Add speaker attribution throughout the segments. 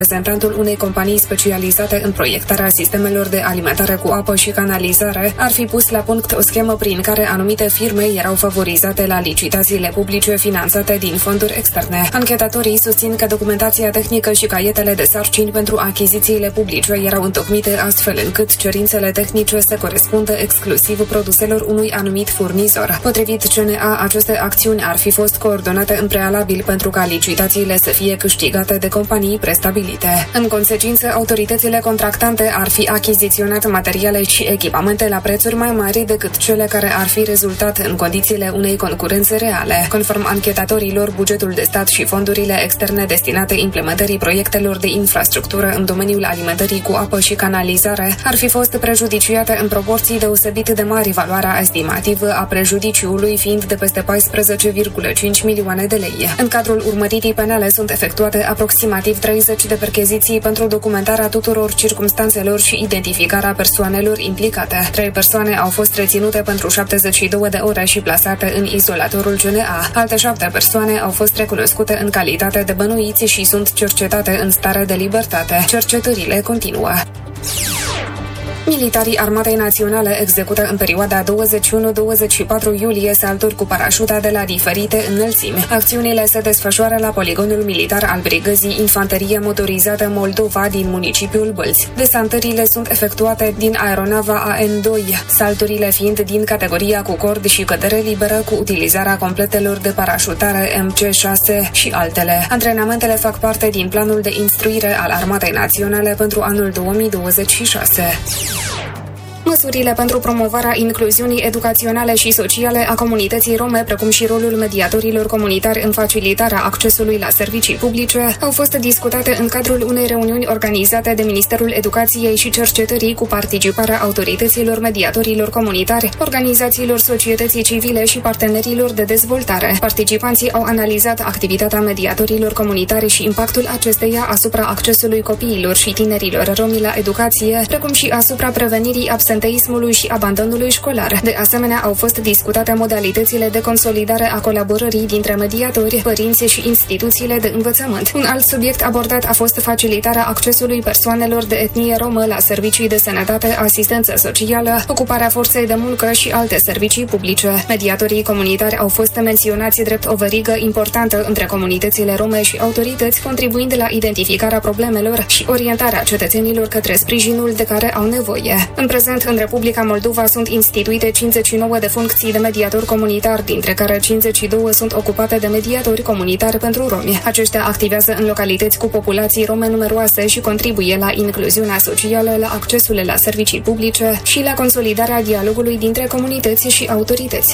Speaker 1: Reprezentantul unei companii specializate în proiectarea sistemelor de alimentare cu apă și canalizare ar fi pus la punct o schemă prin care anumite firme erau favorizate la licitațiile publice finanțate din fonduri externe. Anchetatorii susțin că documentația tehnică și caietele de sarcini pentru achizițiile publice erau întocmite astfel încât cerințele tehnice să corespundă exclusiv produselor unui anumit furnizor. Potrivit CNA, aceste acțiuni ar fi fost coordonate în prealabil pentru ca licitațiile să fie câștigate de companii prestabilite. În consecință, autoritățile contractante ar fi achiziționat materiale și echipamente la prețuri mai mari decât cele care ar fi rezultat în condițiile unei concurențe reale. Conform anchetatorilor, bugetul de stat și fondurile externe destinate implementării proiectelor de infrastructură în domeniul alimentării cu apă și canalizare ar fi fost prejudiciate în proporții deosebit de mari, valoarea estimativă a prejudiciului fiind de peste 14,5 milioane de lei. În cadrul urmăririi penale sunt efectuate aproximativ 30 de percheziții pentru documentarea tuturor circumstanțelor și identificarea persoanelor implicate. 3 persoane au fost reținute pentru 72 de ore și plasate în izolatorul CNA. Alte 7 persoane au fost recunoscute în calitate de bănuiți și sunt cercetate în stare de libertate. Cercetările continuă. Militarii Armatei Naționale execută în perioada 21-24 iulie salturi cu parașuta de la diferite înălțimi. Acțiunile se desfășoară la poligonul militar al Brigăzii Infanterie Motorizată Moldova din municipiul Bălți. Desantările sunt efectuate din aeronava AN-2, salturile fiind din categoria cu cord și cădere liberă cu utilizarea completelor de parașutare MC6 și altele. Antrenamentele fac parte din planul de instruire al Armatei Naționale pentru anul 2026. Măsurile pentru promovarea incluziunii educaționale și sociale a comunității rome, precum și rolul mediatorilor comunitari în facilitarea accesului la servicii publice, au fost discutate în cadrul unei reuniuni organizate de Ministerul Educației și Cercetării cu participarea autorităților mediatorilor comunitari, organizațiilor societății civile și partenerilor de dezvoltare. Participanții au analizat activitatea mediatorilor comunitari și impactul acesteia asupra accesului copiilor și tinerilor romi la educație, precum și asupra prevenirii absenteismului și abandonului școlar. De asemenea, au fost discutate modalitățile de consolidare a colaborării dintre mediatori, părinți și instituțiile de învățământ. Un alt subiect abordat a fost facilitarea accesului persoanelor de etnie romă la servicii de sănătate, asistență socială, ocuparea forței de muncă și alte servicii publice. Mediatorii comunitari au fost menționați drept o verigă importantă între comunitățile rome și autorități, contribuind la identificarea problemelor și orientarea cetățenilor către sprijinul de care au nevoie. În prezent, în Republica Moldova sunt instituite 59 de funcții de mediator comunitar, dintre care 52 sunt ocupate de mediatori comunitari pentru romi. Aceștia activează în localități cu populații rome numeroase și contribuie la incluziunea socială, la accesul la servicii publice și la consolidarea dialogului dintre comunități și autorități.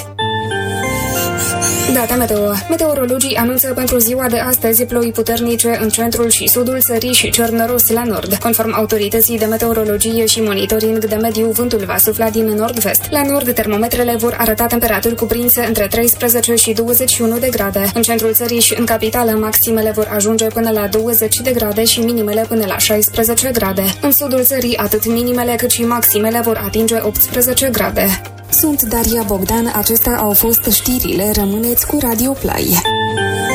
Speaker 1: Data meteo. Meteorologii anunță pentru ziua de astăzi ploi puternice în centrul și sudul țării și cer năros la nord. Conform autorității de meteorologie și monitoring de mediu, vântul va sufla din nord-vest. La nord, termometrele vor arăta temperaturi cuprinse între 13 și 21 de grade. În centrul țării și în capitală, maximele vor ajunge până la 20 de grade și minimele până la 16 grade. În sudul țării, atât minimele cât și maximele vor atinge 18 grade. Sunt Daria Bogdan, acestea au fost știrile, rămâneți cu Radio Play.